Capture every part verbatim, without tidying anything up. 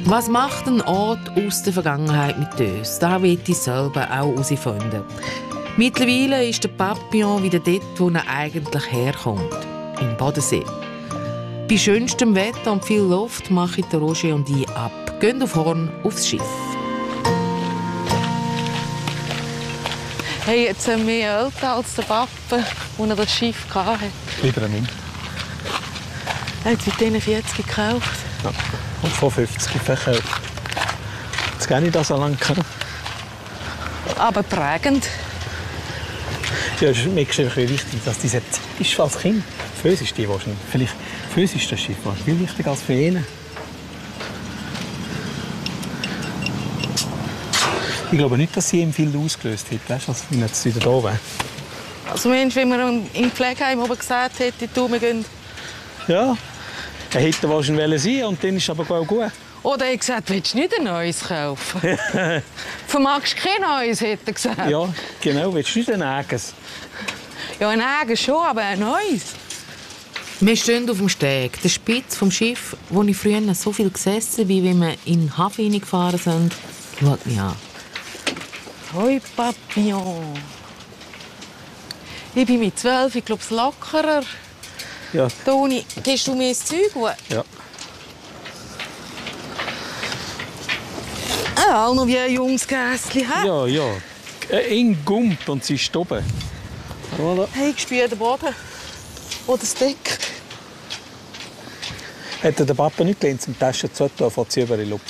Was macht ein Ort aus der Vergangenheit mit uns? Das will ich selber auch herausfinden. Mittlerweile ist der Papillon wieder dort, wo er eigentlich herkommt. Im Bodensee. Bei schönstem Wetter und viel Luft machen der Roger und ich ab. Gehen auf Horn aufs Schiff. Hey, jetzt sind wir älter als der Papa, als er das Schiff hatte. Lieber nicht. Er hat seit diesen vierzig gekauft. Ja. Und vor fünfzig verkauft. Jetzt gar nicht so lange. Aber prägend. Ja, es ist mir wichtig, dass diese Zeit ist als Kind. Für uns ist die wahrscheinlich. Vielleicht für uns ist das Schiff viel wichtiger als für ihn. Ich glaube nicht, dass sie ihm viel ausgelöst hat, weißt, als wenn er jetzt wieder da wäre. Also Mensch, wenn man im Pflegeheim oben gesagt hätte, du, wir gehen... Ja, er hätte wahrscheinlich sein und dann ist es aber auch gut. Oder er hat gesagt, willst du nicht ein neues kaufen? Vermagst du kein neues, hat er gesagt. Ja, genau, willst du nicht ein eigenes? Ja, ein eigenes schon, aber ein neues. Wir stehen auf dem Steg, der Spitz vom Schiff, wo ich früher so viel gesessen bin, wie wir in den Hafen gefahren sind, schaut mich an. Hoi, Papillon. Ich bin mit zwölf, ich glaube, es lockerer. Ja. Toni, gehst du mir das Zeug? Ja. Ah, auch noch wie ein junges Gässchen. Ja, ja. Eng gummt und sie ist oben. Voilà. Hey, ich spüre den Boden. Oder das Deck. Hat der Papa nicht gelernt, zum Taschen zu tun, von sie über die Luft?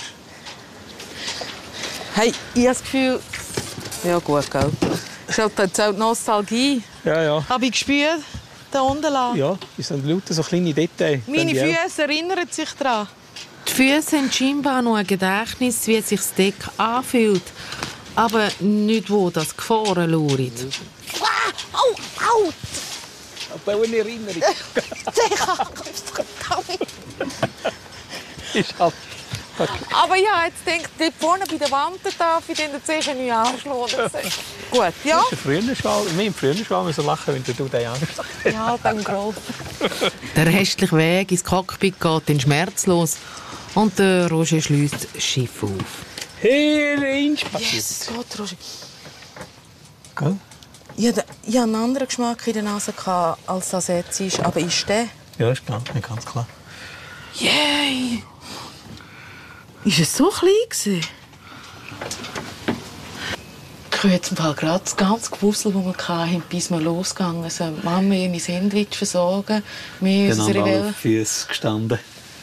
Hey, ich habe das Gefühl... Ja gut, gell. Das ist halt auch die Nostalgie. Ja, ja. Aber ich spüre den Unterlagen. Ja, das sind lauter so kleine Details. Meine Füße erinnern sich daran. Die Füße haben scheinbar noch ein Gedächtnis, wie sich das Deck anfühlt. Aber nicht, wo das Gefahren lauert. Ah, au, au! Aber eine Erinnerung. Sicher! Ist halt... Aber ja, jetzt denkt dort vorne bei der Wand darf ich den sicher nicht anschlagen. Gut, ja? Das ist früher schon, wir im früher schon müssen lachen, wenn du den anschaust. Ja, dann groß. Der restliche Weg ins Cockpit geht dann schmerzlos und der Roger schliesst das Schiff auf. Hey, Inch! Yes, Gott, Roger. Gell? Ich hatte, ich hatte einen anderen Geschmack in der Nase, als das jetzt ist. Aber ist der? Ja, ist klar, ganz klar. Yay! Ist es so klein? Ich habe jetzt gerade das ganze Gewusel, das wir hatten, bis wir losgegangen sind. Mama ihre Sandwich versorgen, wir Genau, unsere alle Welle. Füße gestanden.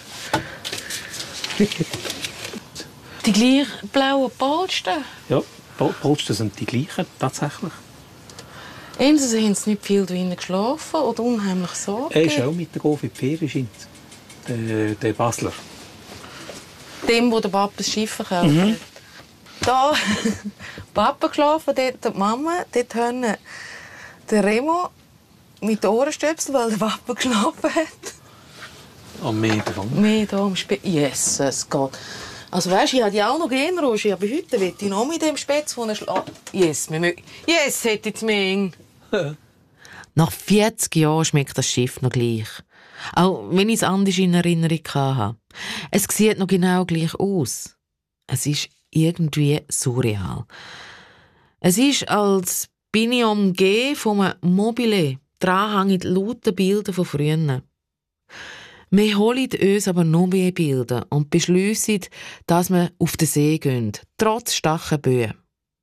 Die gleichen blauen Polster. Ja, Pol- Polster sind die gleichen, tatsächlich. Entweder haben sie nicht viel drinnen geschlafen oder unheimlich Sorge. Er ist auch mit der Gof in die Ferien, scheint. Der, der Basler. Dem, wo der Papa das Schiff verkauft Mhm. hat. Da Papa geschlafen, dort die Mama, dort haben der Remo mit den Ohrenstöpseln, weil der Papa geschlafen hat. Am Meer davon. Mehr hier am Spätzle. Jesus Gott. Also weißt, ich hätte ja auch noch gehen, Roger, aber heute will ich noch mit dem Spätzle von schlafen. Yes, wir mögen. Yes, hätte ich mehr. Nach vierzig Jahren schmeckt das Schiff noch gleich. Auch wenn ich es anders in Erinnerung hatte. Es sieht noch genau gleich aus. Es ist irgendwie surreal. Es ist, als bin ich umgeben von einem Mobile. Dran hängen laute Bilder von früher. Wir holen uns aber noch mehr Bilder und beschliessen, dass wir auf den See gehen, trotz starken Böen.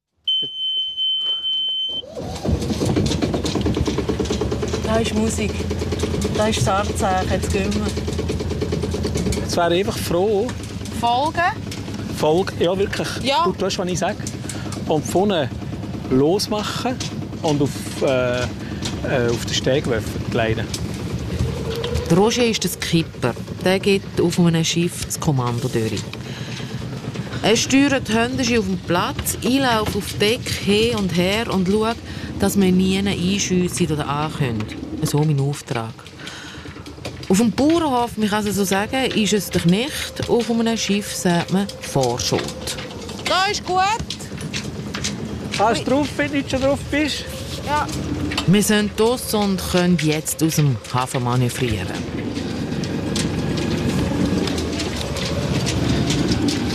Da ist Musik. Da ist das Anzeichen. Jetzt gehen wir. Jetzt wäre ich einfach froh. Folgen? Folge, ja wirklich. Ja. Du weißt, was ich sage. Und vorne losmachen und auf, äh, äh, auf den Steg werfen, gleiten. Der Roger ist der Skipper. Der geht auf einem Schiff das Kommando durch. Er steuert händisch auf den Platz, ich laufe auf Deck hin und her und schaue, dass wir nie einschiessen oder ankommen. So mein Auftrag. Auf dem Bauernhof, man kann es so sagen, ist es doch nicht. Auf einem Schiff sagt man Vorschot. Da ist gut. Hast du drauf, wenn du schon drauf bist? Ja. Wir sind los und können jetzt aus dem Hafen manövrieren.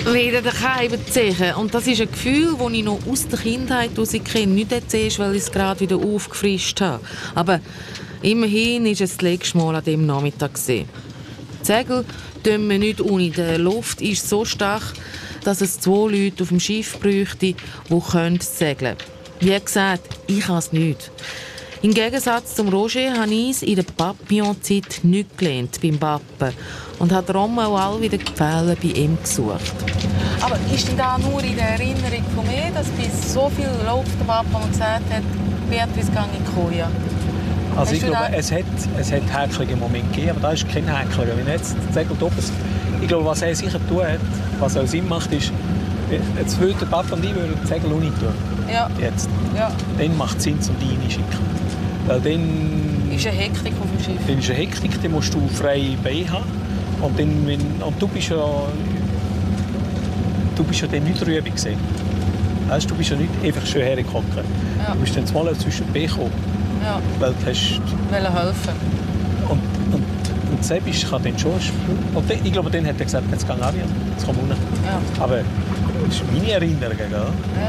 Wieder daheim ziehen. Und das ist ein Gefühl, das ich noch aus der Kindheit heraus kenne. Nicht jetzt erst, weil ich es gerade wieder aufgefrischt habe. Aber immerhin war es das letzte Mal an diesem Nachmittag. Die Segel tun wir nicht ohne. Die Luft ist so stark, dass es zwei Leute auf dem Schiff bräuchte, die segeln können. Wie gesagt, ich kann es nicht. Im Gegensatz zum Roger habe ich es in der Papillon-Zeit nicht gelernt beim Pappen und habe darum auch all wieder die Fälle bei ihm gesucht. Aber ist denn da nur in der Erinnerung von mir, dass bei so viel läuft der Papa, man gesagt hat, Beatrice gang in die Koje? Also Hast ich du glaube, da- es hat, es hat häcklige Momente gegeben, aber da ist kein Häckler. Wenn jetzt die Segel oben, ich glaube, was er sicher tun hat, was auch Sinn macht, ist, jetzt würde der Papa und ich würden die Segel nicht tun. Ja. Jetzt. Ja. Dann macht es Sinn, um die reinschicken. Weil dann, Ist eine Hektik auf dem Schiff. dann ist eine Hektik, dann musst du freie Beine haben. Und, dann, wenn, und du bist ja, du bist ja dann nicht drüber gewesen. Weißt, du bist ja nicht einfach schön hergekommen. Ja. Du bist dann mal zwischen den Beinen gekommen. Ja. Weil du hast, Wollen helfen. und, und, und Sebisch kann dann schon spielen. Und dann, ich glaube, dann hat er gesagt, jetzt geh ab, jetzt komm runter. Ja. Aber das ist meine Erinnerung, gell? Ja.